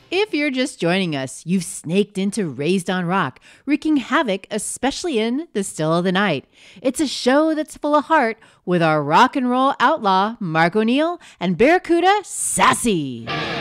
If you're just joining us, you've snaked into Raised on Rock, wreaking havoc, especially in the still of the night. It's a show that's full of heart with our rock and roll outlaw, Mark O'Neill, and Barracuda Sassy.